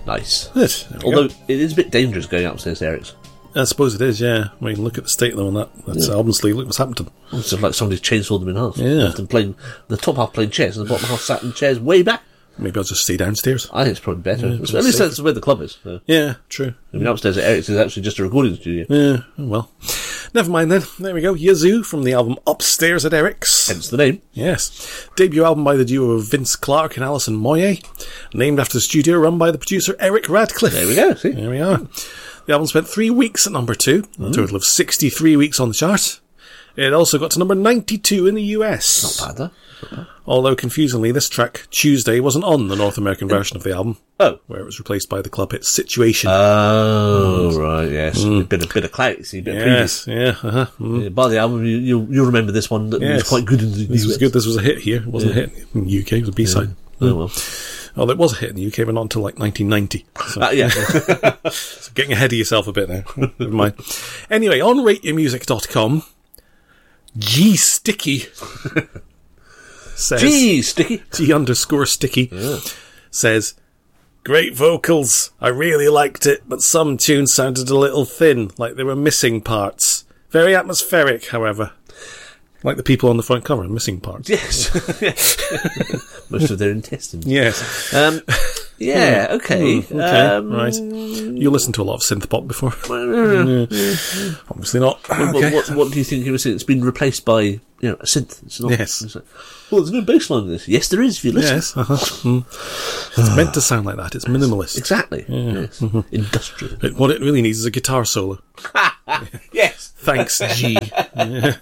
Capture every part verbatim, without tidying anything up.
Nice. Good. Although go. It is a bit dangerous going upstairs to Eric's. I suppose it is, yeah. I mean, look at the state of them on that. That's yeah. album sleeve. Look what's happened to them. It's just like somebody's chainsawed them in half. Yeah. Them playing, the top half playing chairs and the bottom half sat in chairs way back. Maybe I'll just stay downstairs. I think it's probably better. Yeah, it's, at least that's where the club is. So. Yeah, true. I mean, upstairs at Eric's is actually just a recording studio. Yeah, well. Never mind then. There we go. Yazoo from the album Upstairs at Eric's. Hence the name. Yes. Debut album by the duo of Vince Clarke and Alison Moyet. Named after the studio run by the producer Eric Radcliffe. There we go. See? There we are. The album spent three weeks at number two. Mm. A total of sixty-three weeks on the chart. It also got to number ninety-two in the U S. Not bad, though. Not bad. Although, confusingly, this track, Tuesday, wasn't on the North American version of the album. Oh. Where it was replaced by the club hit Situation. Oh, mm. right, yes. Mm. A bit, a bit of clout, see, a bit yes, of previous. yeah, uh-huh. Mm. Yeah, by the album, you, you'll, you'll remember this one that yes. was quite good in the This U S. was good, this was a hit here. It wasn't yeah. a hit in the U K, it was a B-side. Yeah. Oh, well. Although it was a hit in the U K, but not until like nineteen ninety. So, uh, yeah. So getting ahead of yourself a bit now. Never mind. Anyway, on rate your music dot com, G Sticky says... G Sticky? G underscore Sticky yeah. says, great vocals. I really liked it, but some tunes sounded a little thin, like they were missing parts. Very atmospheric, however. Like the people on the front cover, missing parts. Yes. Most of their intestines. Yes. Um, yeah, okay. Mm, okay, um, right. You listened to a lot of synth pop before. yeah. Obviously not. What, okay. what, what do you think you were saying? It's been replaced by, you know, a synth. It's not, yes. It's like, well, there's no bass line in this. Yes, there is, if you listen. Yes. Uh-huh. Mm. It's meant to sound like that. It's minimalist. Exactly. Yeah. Yes. Mm-hmm. Industrial. It, what it really needs is a guitar solo. Yes. Thanks, G. Yeah.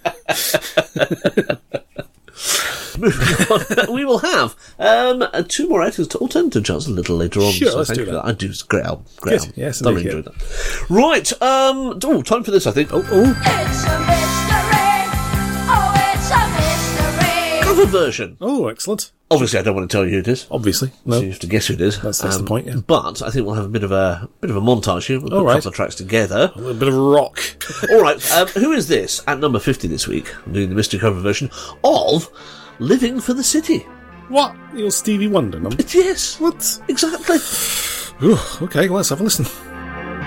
Moving on, we will have um, two more items to alternative charts a little later on. Sure, so let's thank do you for that. I do. It's a great album. Great Good. album. Yes, thoroughly indeed, enjoyed that. Right. Um, oh, time for this, I think. Oh, oh. It's a mystery. Oh, it's a mystery. Cover version. Oh, excellent. Obviously, I don't want to tell you who it is. Obviously, no. So you have to guess who it is. That's, that's um, the point, yeah. But I think we'll have a bit of a bit of a montage here. We'll put All right. a couple of tracks together. A little bit of rock. All right. Um, who is this? At number fifty this week, I'm doing the mystery cover version of Living for the City. What? The old Stevie Wonder number? Yes. What? Exactly. Ooh, okay, well, let's have a listen.